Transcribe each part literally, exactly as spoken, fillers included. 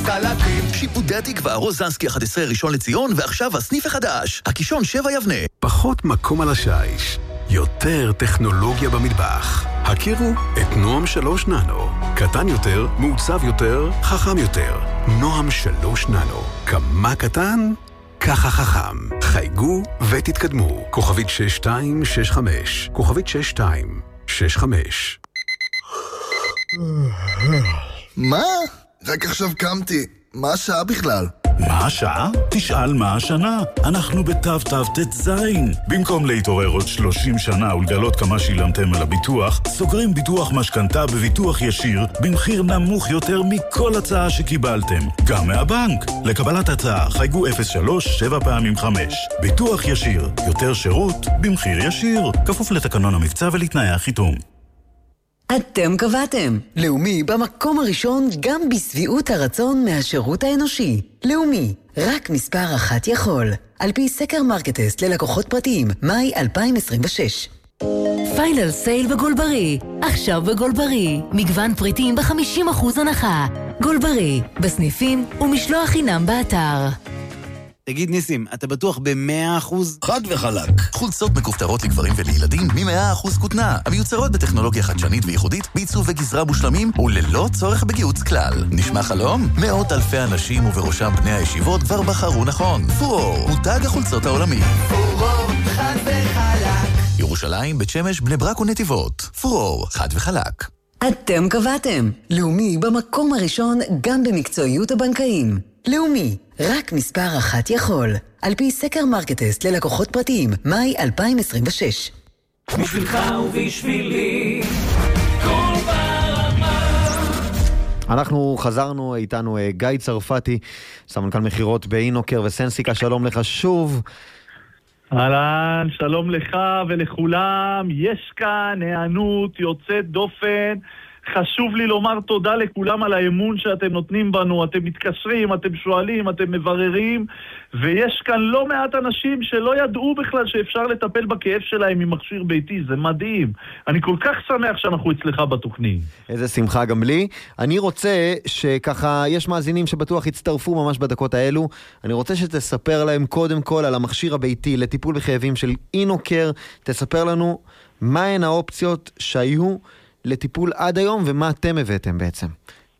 חלקים. שיפודי התקווה, רוזנסקי אחת עשרה ראשון לציון, ועכשיו הסניף החדש, הקישון שבע יבנה. פחות מקום על השיש, יותר טכנולוגיה במטבח. הכירו את נועם שלוש ננו. קטן יותר, מעוצב יותר, חכם יותר. נועם שלוש ננו. כמה קטן? ככה חכם. חייגו ותתקדמו. כוכבית שש שתיים שש חמש. כוכבית שש שתיים שש חמש. מה? רק עכשיו קמתי. מה השעה בכלל? מה השעה? תשאל מה השנה. אנחנו בתו תו תזין. במקום להתעורר עוד שלושים שנה ולגלות כמה שילמתם על הביטוח, סוגרים ביטוח משכנתה בביטוח ישיר במחיר נמוך יותר מכל הצעה שקיבלתם. גם מהבנק. לקבלת הצעה חייגו אפס שלוש שבע פעמים חמש. ביטוח ישיר. יותר שירות במחיר ישיר. כפוף לתקנון המבצע ולתנאי החיתום. אתם קבעתם. לאומי במקום הראשון גם בסביעות הרצון מהשירות האנושי. לאומי, רק מספר אחת יכול. על פי סקר מרקטסט ללקוחות פרטיים, מאי אלפיים עשרים ושש. פיינל סייל בגולברי. עכשיו בגולברי. מגוון פריטים ב-חמישים אחוז הנחה. גולברי, בסניפים ומשלוח חינם באתר. תגיד ניסים, אתה בטוח ב-מאה אחוז? חד וחלק. חולצות מכופתרות לגברים ולילדים מ-מאה אחוז כותנה, המיוצרות בטכנולוגיה חדשנית וייחודית, בעיצוב וגזרה מושלמים וללא צורך בגיוץ כלל. נשמע חלום? מאות אלפי אנשים ובראשם בני הישיבות כבר בחרו נכון. פורור, מותג החולצות העולמי. פורור, חד וחלק. ירושלים, בית שמש, בני ברק ונתיבות. פורור, חד וחלק. אתם קבעתם. לאומי במקום הראשון גם במקצועיות הבנקאים. לאומי, רק מספר אחת יכול. על פי סקר מרקטסט ללקוחות פרטיים, מאי אלפיים עשרים ושש. בשבילך ובשבילי, כל ברמה. אנחנו חזרנו, איתנו גיא צרפתי, סמנכ"ל מחירות באינוקר וסנסיקה, שלום לך שוב. אהלן, שלום לך ולכולם. יש כאן הענות יוצאת דופן. חשוב לי לומר תודה לכולם על האמון שאתם נותנים בנו. אתם מתקשרים, אתם שואלים, אתם מבררים, ויש כאן לא מעט אנשים שלא ידעו בכלל שאפשר לטפל בכאב שלהם עם מכשיר ביתי. זה מדהים. אני כל כך שמח שאנחנו אצלך בתוכנית. איזה שמחה גם לי. אני רוצה שככה, יש מאזינים שבטוח הצטרפו ממש בדקות האלו. אני רוצה שתספר להם קודם כל על המכשיר הביתי לטיפול בכאבים של אינוקר. תספר לנו מהן האופציות שהיו לטיפול עד היום, ומה אתם הבאתם בעצם?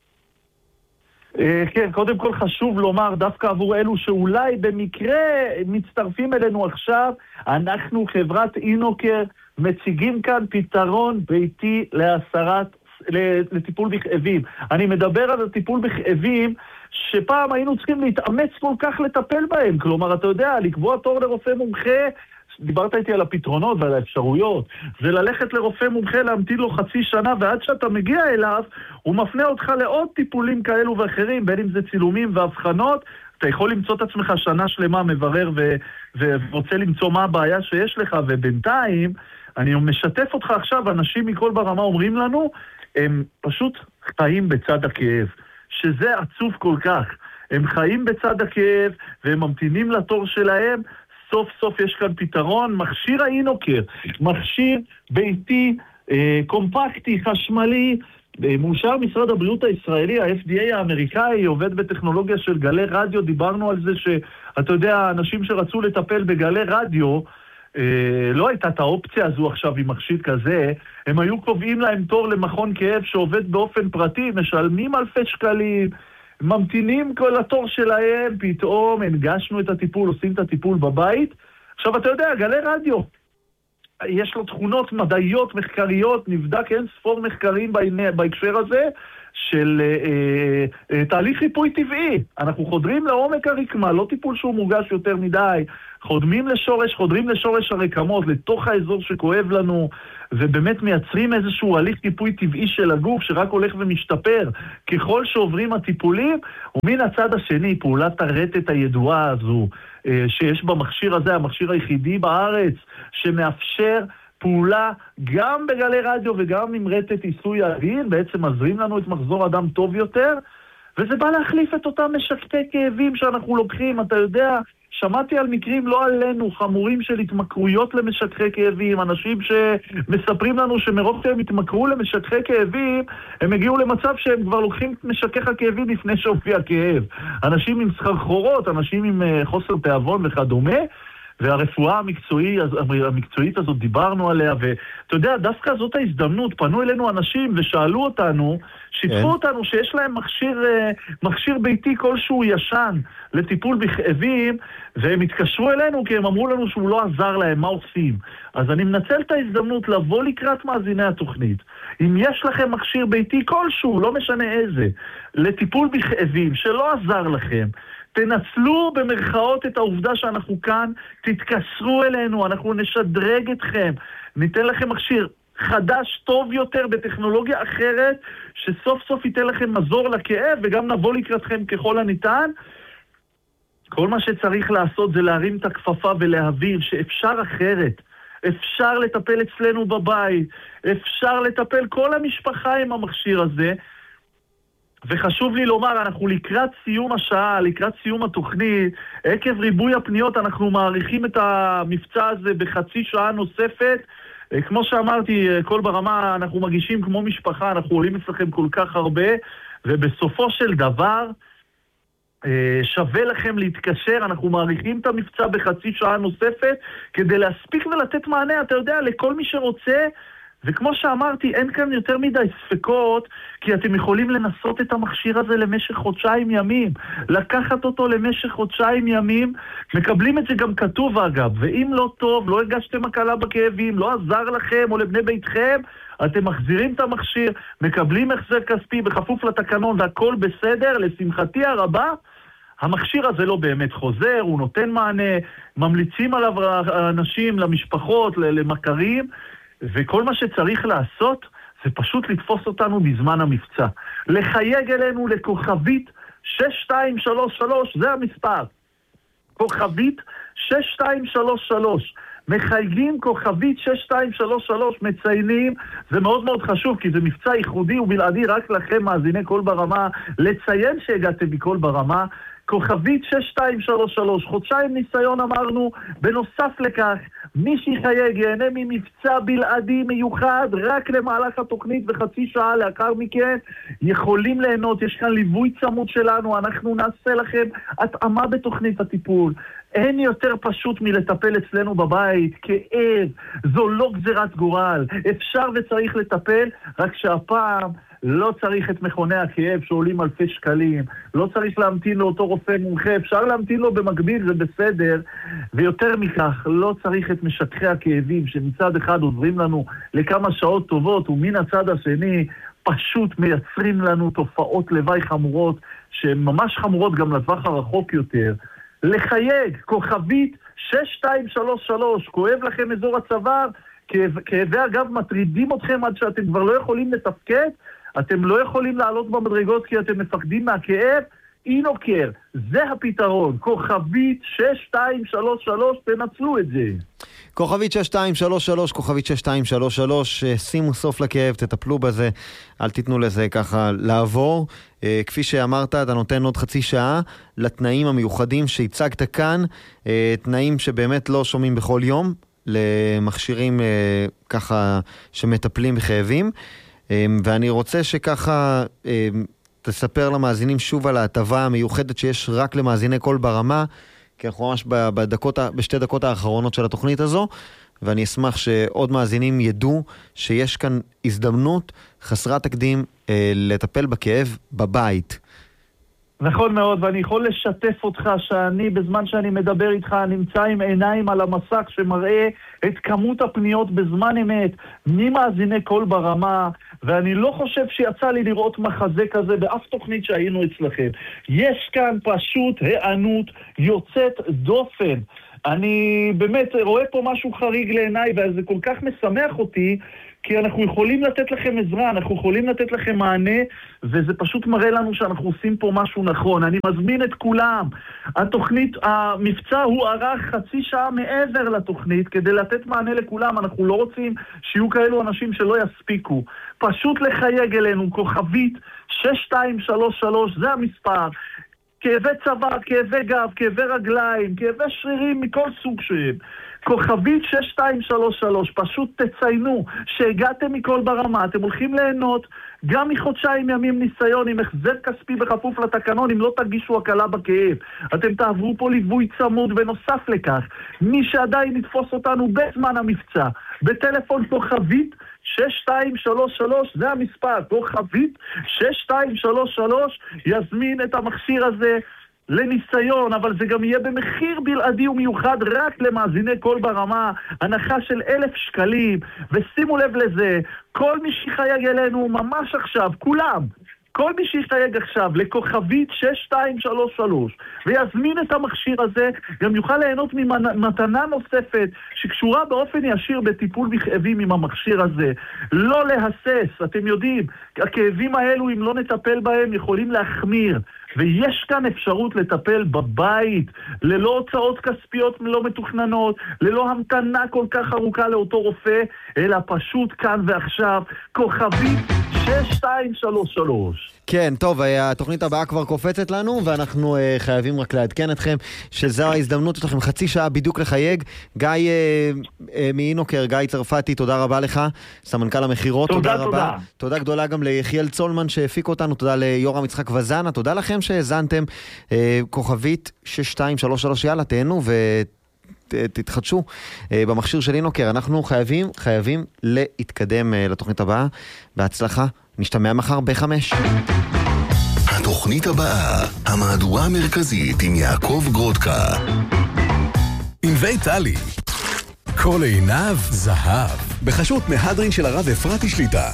כן, קודם כל חשוב לומר, דווקא עבור אלו שאולי במקרה מצטרפים אלינו עכשיו, אנחנו חברת אינוקר מציגים כאן פתרון ביתי להסרת, לטיפול בכאבים. אני מדבר על הטיפול בכאבים שפעם היינו צריכים להתאמץ כל כך לטפל בהם. כלומר, אתה יודע, לקבוע תור לרופא מומחה, דיברת איתי על הפתרונות ועל האפשרויות, וללכת לרופא מומחה להמתין לו חצי שנה, ועד שאתה מגיע אליו, הוא מפנה אותך לעוד טיפולים כאלו ואחרים, בין אם זה צילומים והבחנות. אתה יכול למצוא את עצמך שנה שלמה מברר ו- ורוצה למצוא מה הבעיה שיש לך, ובינתיים, אני משתף אותך עכשיו, אנשים מכל ברמה אומרים לנו, הם פשוט חיים בצד הכאב, שזה עצוב כל כך. הם חיים בצד הכאב, והם ממתינים לתור שלהם. סוף סוף יש כאן פתרון, מכשיר האינוקר, מכשיר ביתי, אה, קומפקטי, חשמלי, אה, מאושר משרד הבריאות הישראלי, ה-אף די איי האמריקאי, עובד בטכנולוגיה של גלי רדיו. דיברנו על זה שאתה יודע, אנשים שרצו לטפל בגלי רדיו, אה, לא הייתה את האופציה הזו עכשיו עם מכשיר כזה, הם היו קובעים להם תור למכון כאב שעובד באופן פרטי, משלמים אלפי שקלים, ממתינים כל התור שלהם, פתאום הנגשנו את הטיפול, עושים את הטיפול בבית. עכשיו אתה יודע, גלי רדיו, יש לו תכונות מדעיות, מחקריות, נבדק אין ספור מחקרים בהקשר הזה, של אה, אה, תהליך ריפוי טבעי. אנחנו חודרים לעומק הרקמה, לא טיפול שהוא מורגש יותר מדי, חודמים לשורש, חודרים לשורש הרקמות, לתוך האזור שכואב לנו, ובאמת מייצרים איזשהו הליך ריפוי טבעי של הגוף, שרק הולך ומשתפר ככל שעוברים הטיפולים. ומן הצד השני, פעולת הרטט הידועה הזו, אה, שיש במכשיר הזה, המכשיר היחידי בארץ, שמאפשר פעולה גם בגלי רדיו וגם עם רטט עיסוי עדין, בעצם מזרים לנו את מחזור אדם טוב יותר, וזה בא להחליף את אותם משקתי כאבים שאנחנו לוקחים, אתה יודע, שמעתי על מקרים לא עלינו, חמורים של התמכרויות למשככי כאבים, אנשים שמספרים לנו שמרוב שהם התמכרו למשככי כאבים, הם הגיעו למצב שהם כבר לוקחים את משכך הכאבים לפני שהופיע כאב. אנשים עם סחרחורות, אנשים עם חוסר תיאבון וכדומה, והרפואה המקצועית, המקצועית הזאת דיברנו עליה, ואתה יודע, דווקא זאת ההזדמנות, פנו אלינו אנשים ושאלו אותנו, שיתפו אותנו שיש להם מכשיר, מכשיר ביתי כלשהו ישן לטיפול בכאבים, והם התקשרו אלינו כי הם אמרו לנו שהוא לא עזר להם, מה עושים? אז אני מנצל את ההזדמנות לבוא לקראת מאזיני התוכנית. אם יש לכם מכשיר ביתי כלשהו, לא משנה איזה, לטיפול בכאבים שלא עזר לכם, תנצלו במרכאות את העובדה שאנחנו כאן, תתקשרו אלינו, אנחנו נשדרג אתכם, ניתן לכם מכשיר חדש, טוב יותר, בטכנולוגיה אחרת, שסוף סוף ייתן לכם מזור לכאב, וגם נבוא לקראתכם ככל הניתן. כל מה שצריך לעשות זה להרים את הכפפה ולהבין שאפשר אחרת. אפשר לטפל אצלנו בבית, אפשר לטפל כל המשפחה עם המכשיר הזה, וחשוב לי לומר, אנחנו לקראת סיום השעה, לקראת סיום התוכנית, עקב ריבוי הפניות אנחנו מעריכים את המבצע הזה בחצי שעה נוספת. כמו שאמרתי, כל ברמה אנחנו מגישים כמו משפחה, אנחנו עולים אצלכם כל כך הרבה, ובסופו של דבר שווה לכם להתקשר, אנחנו מעריכים את המבצע בחצי שעה נוספת, כדי להספיק ולתת מענה, אתה יודע, לכל מי שרוצה, וכמו שאמרתי, אין כאן יותר מדי ספקות, כי אתם יכולים לנסות את המכשיר הזה למשך חודשיים ימים, לקחת אותו למשך חודשיים ימים, מקבלים את זה גם כתוב אגב, ואם לא טוב, לא הגשתם הקלה בכאבים, לא עזר לכם או לבני ביתכם, אתם מחזירים את המכשיר, מקבלים החזר כספי בכפוף לתקנון והכל בסדר, לשמחתי הרבה, המכשיר הזה לא באמת חוזר, הוא נותן מענה, ממליצים עליו אנשים, למשפחות, למכרים, וכל מה שצריך לעשות זה פשוט לתפוס אותנו בזמן המבצע. לחייג אלינו לכוכבית שש שתיים שלוש שלוש, זה המספר. כוכבית שש שתיים שלוש שלוש. מחייגים כוכבית שש שתיים שלוש שלוש, מציינים, זה מאוד מאוד חשוב, כי זה מבצע ייחודי ובלעדי רק לכם, מאזיני קול ברמה, לציין שהגעתם מקול ברמה, כוכבית שש שתיים שלוש שלוש, חודשיים ניסיון אמרנו, בנוסף לכך, מי שיחייג יהנה ממבצע בלעדי מיוחד, רק למהלך התוכנית וחצי שעה לאחר מכן, יכולים ליהנות, יש כאן ליווי צמוד שלנו, אנחנו נעשה לכם התאמה בתוכנית הטיפול, אין יותר פשוט מלטפל אצלנו בבית, כאב, זו לא גזירת גורל, אפשר וצריך לטפל, רק שהפעם לא צריך את מכוני הכאב שעולים אלפי שקלים, לא צריך להמתין לאותו רופא מומחה, אפשר להמתין לו במקביל, זה בסדר, ויותר מכך, לא צריך את משככי הכאבים שמצד אחד עוזרים לנו לכמה שעות טובות, ומן הצד השני פשוט מייצרים לנו תופעות לוואי חמורות, שהן ממש חמורות גם לטווח הרחוק יותר. לחייג, כוכבית שש שתיים שלוש שלוש, כואב לכם אזור הצוואר, כאב, כאבי אגב מטרידים אתכם עד שאתם כבר לא יכולים לתפקד, אתם לא יכולים לעלות במדרגות כי אתם מפחדים מהכאב, אינוקר, זה הפתרון, כוכבית שש שתיים שלוש שלוש, תנצלו את זה. כוכבית שש שתיים שלוש שלוש, כוכבית שש שתיים שלוש שלוש, שימו סוף לכאב, תטפלו בזה, אל תיתנו לזה ככה לעבור. כפי שאמרת, אתה נותן עוד חצי שעה לתנאים המיוחדים שהצגת כאן, תנאים שבאמת לא שומעים בכל יום, למכשירים ככה שמטפלים בכאבים, ואני רוצה שככה תספר למאזינים שוב על ההטבה המיוחדת שיש רק למאזיני קול ברמה, כי אנחנו ממש בדקות, בשתי דקות האחרונות של התוכנית הזו, ואני אשמח שעוד מאזינים ידעו שיש כאן הזדמנות חסרת תקדים אה, לטפל בכאב בבית. נכון מאוד, ואני יכול לשתף אותך שאני, בזמן שאני מדבר איתך, נמצא עם עיניים על המסך שמראה את כמות הפניות בזמן אמת, ממאזיני קול ברמה, ואני לא חושב שיצא לי לראות מחזה כזה באף תוכנית שהיינו אצלכם. יש כאן פשוט הענות יוצאת דופן. אני באמת רואה פה משהו חריג לעיניי, וזה כל כך משמח אותי, כי אנחנו יכולים לתת לכם עזרה, אנחנו יכולים לתת לכם מענה, וזה פשוט מראה לנו שאנחנו עושים פה משהו נכון. אני מזמין את כולם. התוכנית, המבצע הוא ערך חצי שעה מעבר לתוכנית, כדי לתת מענה לכולם. אנחנו לא רוצים שיהיו כאלו אנשים שלא יספיקו. פשוט לחייג אלינו, כוכבית שש שתיים שלוש שלוש, זה המספר. כאבי צוואר, כאבי גב, כאבי רגליים, כאבי שרירים מכל סוג שהם. כוכבית שש שתיים שלוש שלוש, פשוט תציינו שהגעתם מכל ברמה, אתם הולכים ליהנות גם מחודשיים ימים ניסיון עם החזר כספי בכפוף לתקנון, אם לא תגישו הקלה בכאב. אתם תעברו פה ליווי צמוד, בנוסף לכך, מי שעדיין יתפוס אותנו בזמן המבצע, בטלפון כוכבית שש שתיים שלוש שלוש, זה המספר, כוכבית שש שתיים שלוש שלוש, יזמין את המכשיר הזה לניסיון, אבל זה גם יהיה במחיר בלעדי ומיוחד רק למאזיני כל ברמה, הנחה של אלף שקלים, ושימו לב לזה, כל מי שיחייג אלינו ממש עכשיו, כולם, כל מי שיחייג עכשיו לכוכבית שש שתיים שלוש שלוש ויזמין את המכשיר הזה, גם יוכל ליהנות ממתנה נוספת שקשורה באופן ישיר בטיפול בכאבים עם המכשיר הזה. לא להסס, אתם יודעים, הכאבים האלו אם לא נטפל בהם יכולים להחמיר, ויש כאן אפשרות לטפל בבית, ללא הוצאות כספיות לא מתוכננות, ללא המתנה כל כך ארוכה לאותו רופא, אלא פשוט כאן ועכשיו, כוכבית שש שתיים שלוש שלוש. כן, טוב, התוכנית הבאה כבר קופצת לנו, ואנחנו uh, חייבים רק לעדכן אתכם שזו ההזדמנות שלכם חצי שעה בדיוק לחייג. גיא uh, uh, מאינוקר, גיא צרפתי, תודה רבה לך, סמנכ"ל המחירות, תודה, תודה רבה. תודה. תודה גדולה גם ליחיאל צולמן שהפיק אותנו, תודה ליורם יצחק וזנה, תודה לכם שהזנתם. uh, כוכבית שש שתיים שלוש שלוש, יאללה, תהנו ותתחדשו uh, במכשיר של אינוקר. אנחנו חייבים, חייבים להתקדם uh, לתוכנית הבאה. בהצלחה. נשתמע מחר בחמש. התוכנית הבאה, המהדורה המרכזית עם יעקב גרודקה. ענבי טלי, כל עיניו זהב, בחשות מהדרין של הרב אפרתי שליטה.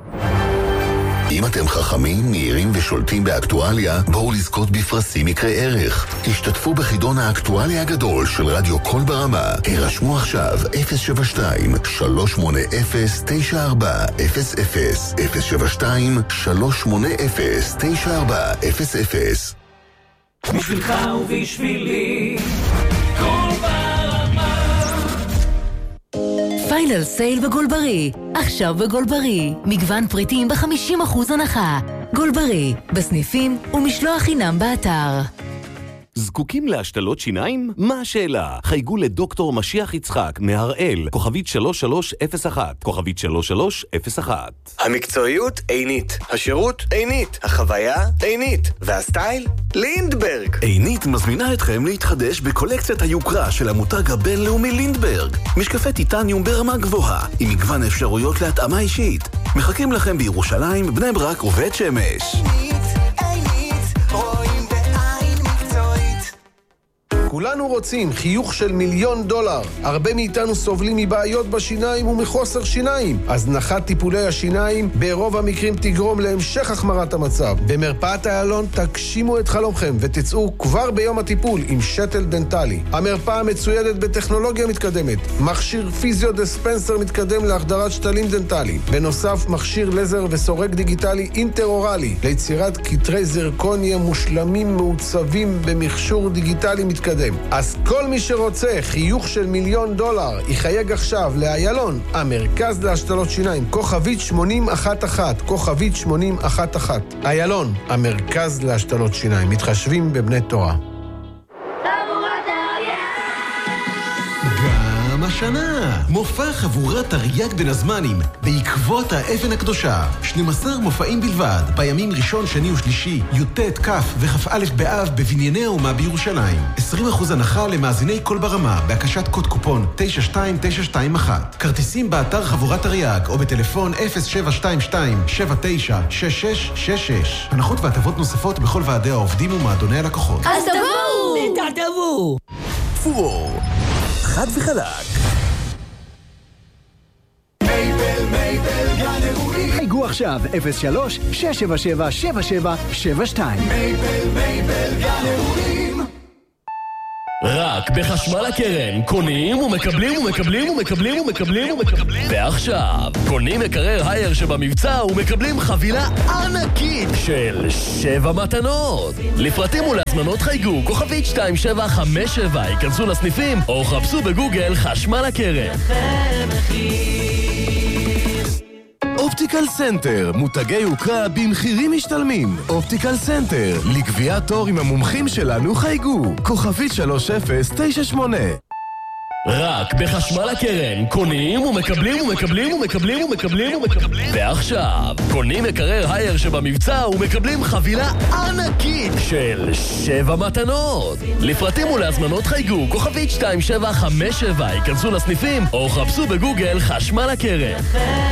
אם אתם חכמים, מהירים ושולטים באקטואליה, בואו לזכות בפרסים יקרי ערך. תשתתפו בחידון האקטואליה הגדול של רדיו כל ברמה. הרשמו עכשיו אפס שבע שתיים שלוש שמונה אפס תשע ארבע אפס אפס אפס שבע שתיים שלוש שמונה אפס תשע ארבע אפס אפס. בשבילך ובשבילי כל ברמה. פיינל סייל בגולברי, עכשיו בגולברי, מגוון פריטים ב-חמישים אחוז הנחה. גולברי, בסניפים ומשלוח חינם באתר. זקוקים להשתלות שיניים? מה השאלה? חייגו לדוקטור משיח יצחק מהראל, כוכבית שלוש שלוש אפס אחת, כוכבית שלוש שלוש אפס אחת. המקצועיות עינית, השירות עינית, החוויה עינית, והסטייל לינדברג. עינית מזמינה אתכם להתחדש בקולקציית היוקרה של המותג הבינלאומי לינדברג. משקפי טיטניום ברמה גבוהה, עם מגוון אפשרויות להתאמה אישית. מחכים לכם בירושלים, בני ברק ובית שמש. עינית, עינית, רואים כולנו רוצים חיוך של מיליון דולר. הרבה מאיתנו סובלים מבעיות בשיניים ומחוסר שיניים. הזנחת טיפולי השיניים ברוב המקרים תגרום להמשך החמרת המצב. במרפאת איילון תגשימו את חלומכם ותצאו כבר ביום הטיפול עם שטל דנטלי. המרפאה מצוידת בטכנולוגיה מתקדמת, מכשיר פיזיו דיספנסר מתקדם להחדרת שתלים דנטליים. בנוסף, מכשיר לזר וסורק דיגיטלי אינטר-אורלי ליצירת קטרי זרקוניה מושלמים מעוצבים במכשור דיגיטלי מתקדם. אז כל מי שרוצה חיוך של מיליון דולר יחייג עכשיו לאיילון, המרכז להשתלות שיניים, כוכבית שמונים אחת אחת, כוכבית שמונים אחת אחת. איילון, המרכז להשתלות שיניים, מתחשבים בבני תורה. גם השנה, מופע חבורת תרי"ג בין הזמנים, בעקבות האבן הקדושה. שנים עשר מופעים בלבד, בימים ראשון, שני ושלישי, י"ט, כ' וכ"א באב בבנייני האומה בירושלים. עשרים אחוז הנחה למאזיני כל ברמה, בהקשת קוד קופון תשע שתיים תשע שתיים אחת. כרטיסים באתר חבורת תרי"ג, או בטלפון אפס שבע שתיים שתיים שבע תשע שש שש שש שש. הנחות והטבות נוספות בכל ועדי העובדים ומועדוני הלקוחות. אז תבואו! תבואו! פורור חד וחלק. מייבל, מייבל, גן אירועים. חייגו עכשיו אפס שלוש שש שבע שבע שבע שבע שבע שתיים. מייבל, מייבל, גן אירועים. רק רק בחשמל הקרן, קונים ומקבלים ומקבלים ומקבלים ומקבלים ומקבלים ועכשיו, קונים מקרר הייר שבמבצע ומקבלים חבילה ענקית של שבע מתנות. לפרטים ולהזמנות חייגו כוכבית שתיים שבע חמש שבע, ייכנסו לסניפים או חפשו בגוגל חשמל הקרן. אופטיקל סנטר, מותגי יוקרה במחירים משתלמים. אופטיקל סנטר, לקביעת תור עם המומחים שלנו חייגו כוכבית שלוש אפס תשע שמונה. רק בחשמל הקרן, קונים ומקבלים ומקבלים ומקבלים ומקבלים ומקבלים ועכשיו, קונים מקרר הייר שבמבצע ומקבלים חבילה ענקית של שבע מתנות. לפרטים ולהזמנות חייגו כוכבית שתיים שבע חמש שבע, ייכנסו לסניפים או חפשו בגוגל חשמל הקרן.